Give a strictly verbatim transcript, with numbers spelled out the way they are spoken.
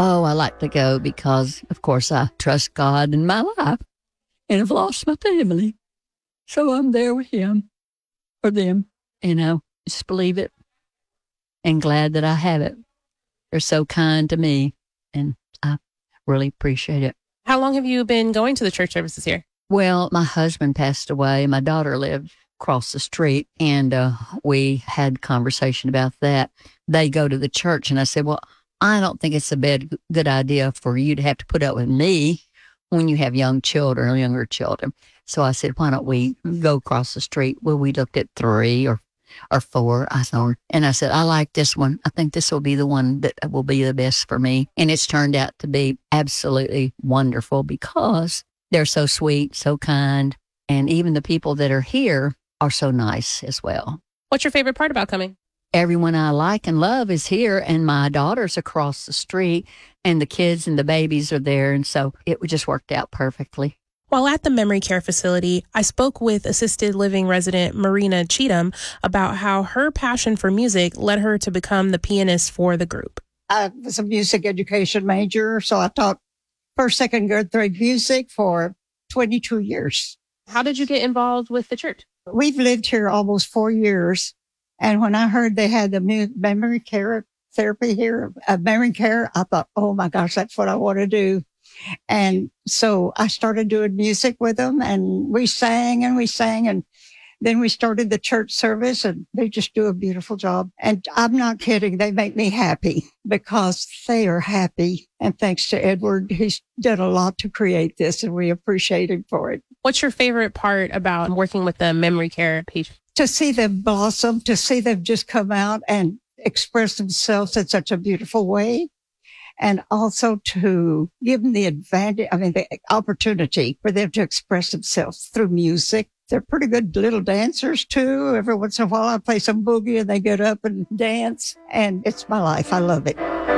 Oh, I like to go because, of course, I trust God in my life and have lost my family. So I'm there with him or them, you know, just believe it and glad that I have it. They're so kind to me and I really appreciate it. How long have you been going to the church services here? Well, my husband passed away. My daughter lived across the street, and uh, we had conversation about that. They go to the church, and I said, well, I don't think it's a bad, good idea for you to have to put up with me when you have young children or younger children. So I said, why don't we go across the street? Well, we looked at three or or four, I thought. And I said, I like this one. I think this will be the one that will be the best for me. And it's turned out to be absolutely wonderful because they're so sweet, so kind. And even the people that are here are so nice as well. What's your favorite part about coming? Everyone I like and love is here, and my daughter's across the street, and the kids and the babies are there. And so it just worked out perfectly. While at the memory care facility, I spoke with assisted living resident Marina Cheatham about how her passion for music led her to become the pianist for the group. I was a music education major, so I taught first, second, third grade music for twenty-two years. How did you get involved with the church? We've lived here almost four years. And when I heard they had the mu- memory care therapy here, uh, memory care, I thought, oh my gosh, that's what I want to do. And so I started doing music with them, and we sang and we sang, and then we started the church service, and they just do a beautiful job. And I'm not kidding. They make me happy because they are happy. And thanks to Edward, he's done a lot to create this, and we appreciate him for it. What's your favorite part about working with the memory care patients? To see them blossom, to see them just come out and express themselves in such a beautiful way. And also to give them the advantage, I mean, the opportunity for them to express themselves through music. They're pretty good little dancers too. Every once in a while I play some boogie and they get up and dance. And it's my life. I love it.